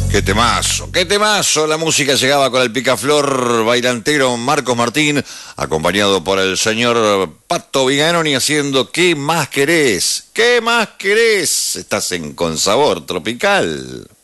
Qué temazo. La música llegaba con el picaflor bailantero Marcos Martín, acompañado por el señor Pato Viganoni haciendo ¿Qué más querés? ¿Qué más querés? Estás en Con Sabor Tropical.